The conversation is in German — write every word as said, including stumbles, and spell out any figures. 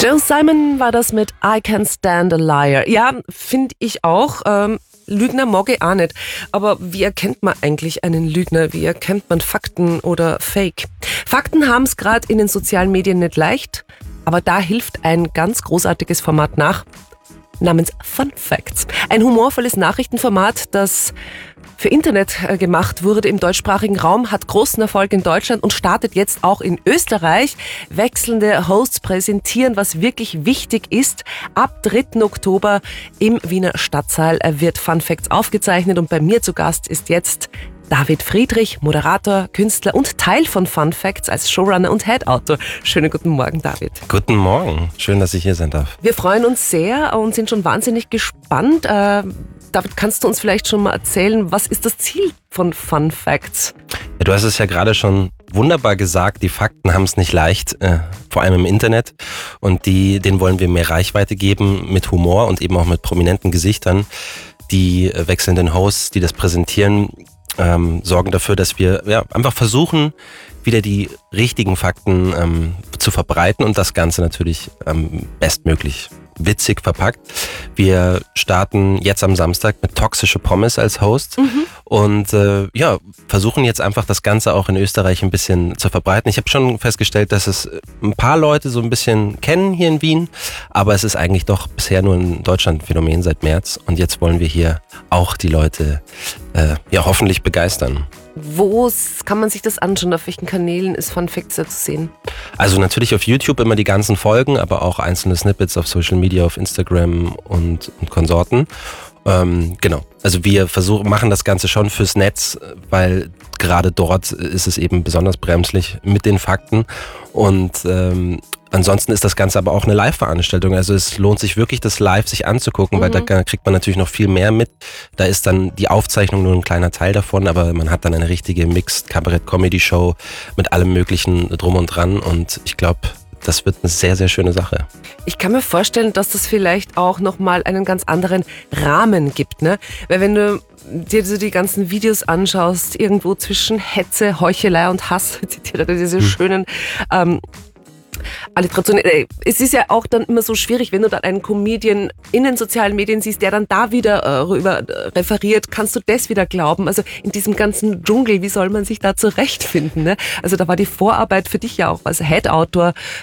Jill Simon war das mit I Can't Stand a Liar. Ja, finde ich auch. Ähm, Lügner mag ich auch nicht. Aber wie erkennt man eigentlich einen Lügner? Wie erkennt man Fakten oder Fake? Fakten haben es gerade in den sozialen Medien nicht leicht, aber da hilft ein ganz großartiges Format nach, namens Fun Facts. Ein humorvolles Nachrichtenformat, das für Internet gemacht wurde im deutschsprachigen Raum, hat großen Erfolg in Deutschland und startet jetzt auch in Österreich. Wechselnde Hosts präsentieren, was wirklich wichtig ist. Ab dritten Oktober im Wiener Stadtsaal wird Fun Facts aufgezeichnet und bei mir zu Gast ist jetzt David Friedrich, Moderator, Künstler und Teil von Fun Facts als Showrunner und Head-Autor. Schönen guten Morgen, David. Guten Morgen, schön, dass ich hier sein darf. Wir freuen uns sehr und sind schon wahnsinnig gespannt. Äh, David, kannst du uns vielleicht schon mal erzählen, was ist das Ziel von Fun Facts? Ja, du hast es ja gerade schon wunderbar gesagt, die Fakten haben es nicht leicht, äh, vor allem im Internet. Und die, denen wollen wir mehr Reichweite geben mit Humor und eben auch mit prominenten Gesichtern. Die äh, wechselnden Hosts, die das präsentieren, ähm, sorgen dafür, dass wir ja, einfach versuchen, wieder die richtigen Fakten ähm, zu verbreiten und das Ganze natürlich ähm, bestmöglich witzig verpackt. Wir starten jetzt am Samstag mit Toxische Pommes als Host mhm. und äh, ja, versuchen jetzt einfach das Ganze auch in Österreich ein bisschen zu verbreiten. Ich habe schon festgestellt, dass es ein paar Leute so ein bisschen kennen hier in Wien, aber es ist eigentlich doch bisher nur ein Deutschland-Phänomen seit März und jetzt wollen wir hier auch die Leute äh, ja hoffentlich begeistern. Wo kann man sich das anschauen? Auf welchen Kanälen ist Fun Facts da zu sehen? Also natürlich auf YouTube immer die ganzen Folgen, aber auch einzelne Snippets auf Social Media, auf Instagram und, und Konsorten. Ähm, genau. Also wir versuchen, machen das Ganze schon fürs Netz, weil gerade dort ist es eben besonders bremslich mit den Fakten. Und ähm, ansonsten ist das Ganze aber auch eine Live-Veranstaltung. Also es lohnt sich wirklich, das live sich anzugucken, mhm. weil da kriegt man natürlich noch viel mehr mit. Da ist dann die Aufzeichnung nur ein kleiner Teil davon, aber man hat dann eine richtige Mixed-Kabarett-Comedy-Show mit allem möglichen drum und dran. Und ich glaube, das wird eine sehr, sehr schöne Sache. Ich kann mir vorstellen, dass das vielleicht auch nochmal einen ganz anderen Rahmen gibt, ne? Weil wenn du dir so die ganzen Videos anschaust, irgendwo zwischen Hetze, Heuchelei und Hass, zitiere diese hm. schönen ähm, Alliteration. Es ist ja auch dann immer so schwierig, wenn du dann einen Comedian in den sozialen Medien siehst, der dann da wieder äh, rüber referiert, kannst du das wieder glauben? Also in diesem ganzen Dschungel, wie soll man sich da zurechtfinden? Ne? Also da war die Vorarbeit für dich ja auch als Head-Autor